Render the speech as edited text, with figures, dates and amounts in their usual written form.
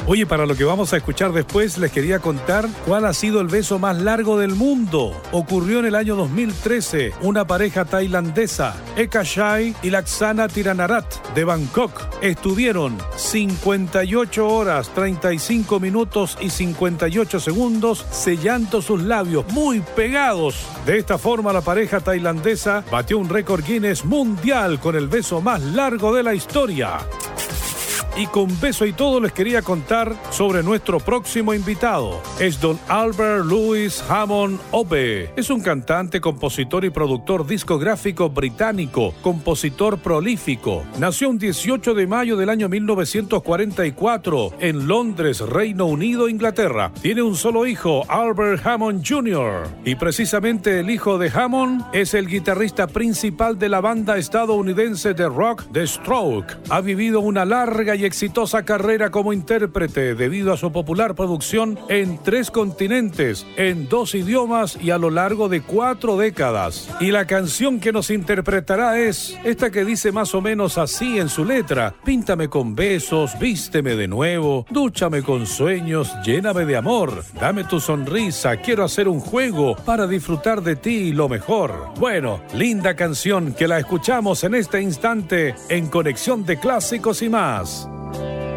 Oye, para lo que vamos a escuchar después, les quería contar cuál ha sido el beso más largo del mundo. Ocurrió en el año 2013. Una pareja tailandesa, Eka Shai y Laksana Tiranarat, de Bangkok, estuvieron 58 horas, 35 minutos y 58 segundos sellando sus labios, muy pegados. De esta forma, la pareja tailandesa batió un récord Guinness mundial con el beso más largo de la historia. Y con beso y todo les quería contar sobre nuestro próximo invitado. Es don Albert Louis Hammond Obe. Es un cantante, compositor y productor discográfico británico, compositor prolífico. Nació un 18 de mayo del año 1944 en Londres, Reino Unido, Inglaterra. Tiene un solo hijo, Albert Hammond Jr. Y precisamente el hijo de Hammond es el guitarrista principal de la banda estadounidense de rock The Strokes. Ha vivido una larga y exitosa carrera como intérprete debido a su popular producción en 3 continentes, en 2 idiomas y a lo largo de 4 décadas. Y la canción que nos interpretará es esta que dice más o menos así en su letra: píntame con besos, vísteme de nuevo, dúchame con sueños, lléname de amor, dame tu sonrisa, quiero hacer un juego para disfrutar de ti lo mejor. Bueno, linda canción que la escuchamos en este instante en Conexión de Clásicos y más.